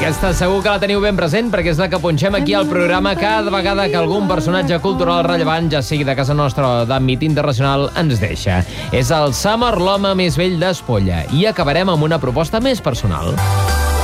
Aquesta segur que la teniu ben present perquè és la que punxem aquí al programa cada vegada que algun personatge cultural rellevant, ja sigui de casa nostra o d'àmbit internacional, ens deixa. És el Summer, l'home més vell d'Espolla. I acabarem amb una proposta més personal.